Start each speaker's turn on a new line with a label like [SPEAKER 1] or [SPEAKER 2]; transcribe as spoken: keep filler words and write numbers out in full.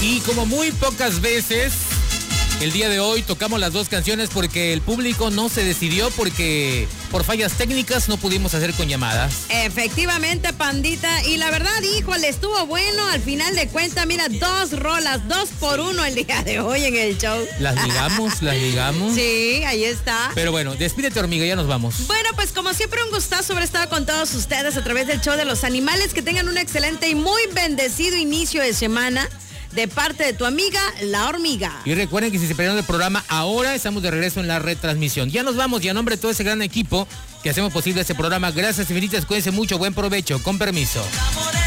[SPEAKER 1] Y como muy pocas veces, el día de hoy tocamos las dos canciones porque el público no se decidió porque por fallas técnicas no pudimos hacer con llamadas.
[SPEAKER 2] Efectivamente, pandita. Y la verdad, híjole, estuvo bueno. Al final de cuentas, mira, dos rolas, dos por uno el día de hoy en el show.
[SPEAKER 1] Las ligamos, las ligamos.
[SPEAKER 2] Sí, ahí está.
[SPEAKER 1] Pero bueno, despídete, hormiga, ya nos vamos.
[SPEAKER 2] Bueno, pues como siempre, un gustazo haber estado con todos ustedes a través del show de los animales. Que tengan un excelente y muy bendecido inicio de semana. De parte de tu amiga, La Hormiga.
[SPEAKER 1] Y recuerden que si se perdieron el programa, ahora estamos de regreso en la retransmisión. Ya nos vamos y a nombre de todo ese gran equipo que hacemos posible este programa, gracias infinitas, cuídense mucho, buen provecho, con permiso.